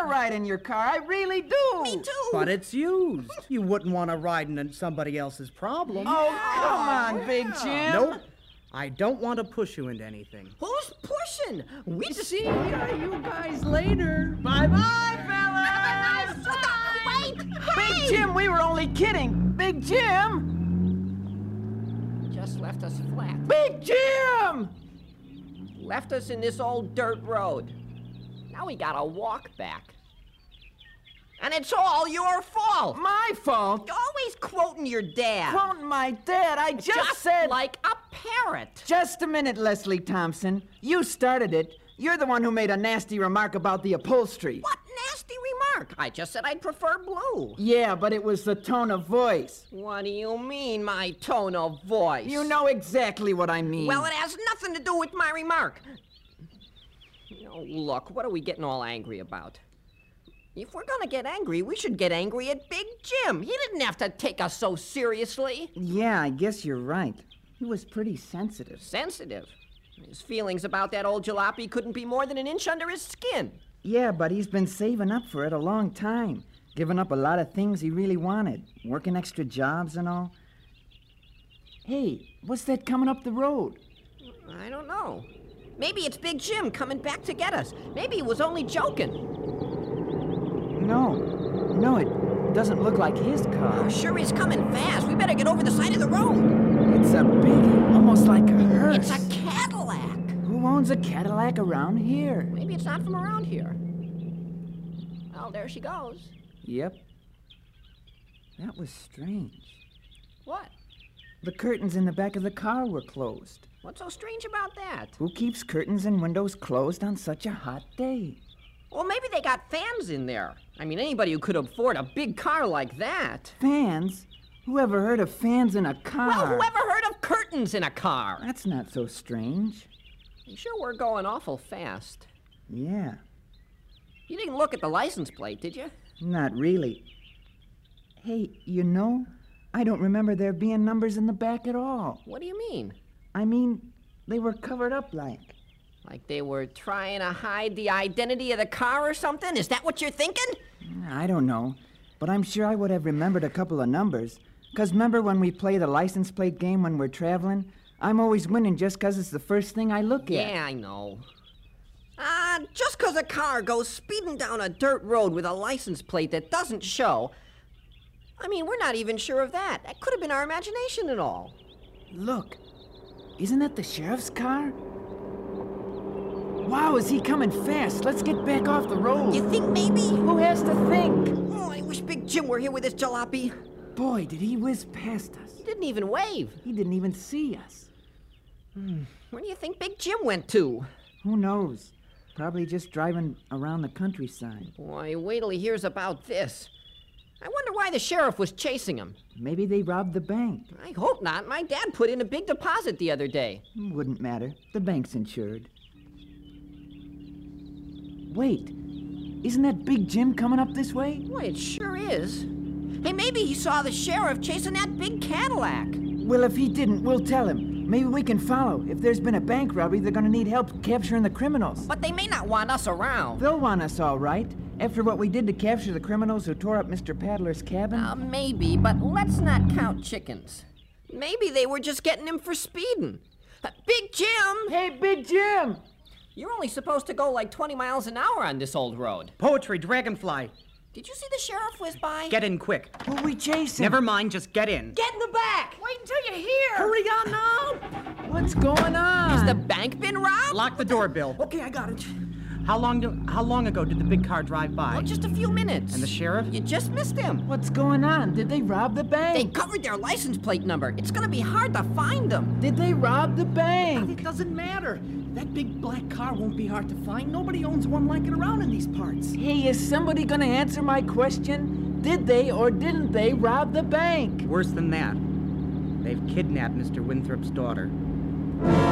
to ride in your car. I really do. Me too. But it's used. You wouldn't want to ride in somebody else's problem. Oh, come on, Big Jim. Nope. I don't want to push you into anything. Who's pushing? We just... See you guys later. Bye-bye, fellas. Wait! Big Hey! Jim, we were only kidding. Big Jim. Just left us flat. Big Jim! Left us in this old dirt road. Now we gotta walk back. And it's all your fault. My fault. You're always quoting your dad. Quoting my dad. I just said... like a parrot. Just a minute, Leslie Thompson. You started it. You're the one who made a nasty remark about the upholstery. What nasty remark? I just said I'd prefer blue. Yeah, but it was the tone of voice. What do you mean, my tone of voice? You know exactly what I mean. Well, it has nothing to do with my remark. Oh, look, what are we getting all angry about? If we're gonna get angry, we should get angry at Big Jim. He didn't have to take us so seriously. Yeah, I guess you're right. He was pretty sensitive. Sensitive. His feelings about that old jalopy couldn't be more than an inch under his skin. Yeah, but he's been saving up for it a long time. Giving up a lot of things he really wanted. Working extra jobs and all. Hey, what's that coming up the road? I don't know. Maybe it's Big Jim coming back to get us. Maybe he was only joking. No, it doesn't look like his car. Oh, sure he's coming fast. We better get over the side of the road. It's a big, almost like a hearse. It's a Cadillac. Who owns a Cadillac around here? Maybe it's not from around here. Oh, there she goes. Yep. That was strange. What? The curtains in the back of the car were closed. What's so strange about that? Who keeps curtains and windows closed on such a hot day? Well, maybe they got fans in there. I mean, anybody who could afford a big car like that. Fans? Who ever heard of fans in a car? Well, whoever heard of curtains in a car? That's not so strange. You sure we're going awful fast? Yeah, You didn't look at the license plate, did you? not really. Hey, you know, I don't remember there being numbers in the back at all. What do you mean? I mean, they were covered up like. Like they were trying to hide the identity of the car or something? Is that what you're thinking? I don't know, but I'm sure I would have remembered a couple of numbers. 'Cause remember when we play the license plate game when we're traveling? I'm always winning just 'cause it's the first thing I look at. Yeah, I know. Just 'cause a car goes speeding down a dirt road with a license plate that doesn't show. I mean, we're not even sure of that. That could have been our imagination and all. Look, isn't that the sheriff's car? Wow, is he coming fast? Let's get back off the road. You think maybe? Who has to think? Oh, I wish Big Jim were here with his jalopy. Boy, did he whiz past us. He didn't even wave. He didn't even see us. Where do you think Big Jim went to? Who knows? Probably just driving around the countryside. Boy, wait till he hears about this. I wonder why the sheriff was chasing him. Maybe they robbed the bank. I hope not. My dad put in a big deposit the other day. Wouldn't matter. The bank's insured. Wait, isn't that Big Jim coming up this way? Boy, it sure is. Hey, maybe he saw the sheriff chasing that big Cadillac. Well, if he didn't, we'll tell him. Maybe we can follow. If there's been a bank robbery, they're gonna need help capturing the criminals. But they may not want us around. They'll want us all right. After what we did to capture the criminals who tore up Mr. Paddler's cabin. Maybe, but let's not count chickens. Maybe they were just getting him for speeding. Big Jim! Hey, Big Jim! You're only supposed to go like 20 miles an hour on this old road. Poetry, Dragonfly. Did you see the sheriff whiz by? Get in quick. Who are we chasing? Never mind, just get in. Get in the back! Wait until you're here! Hurry on now! What's going on? Has the bank been robbed? Lock the door, Bill. Okay, I got it. How long ago did the big car drive by? Oh, just a few minutes. And the sheriff? You just missed him. What's going on? Did they rob the They bank? covered their license plate number. It's gonna be hard to find them. Did they rob the bank? It doesn't matter. That big black car won't be hard to find. Nobody owns one like it around in these parts. Hey, is somebody gonna answer my question? Did they or didn't they rob the bank? Worse than that. They've kidnapped Mr. Winthrop's daughter.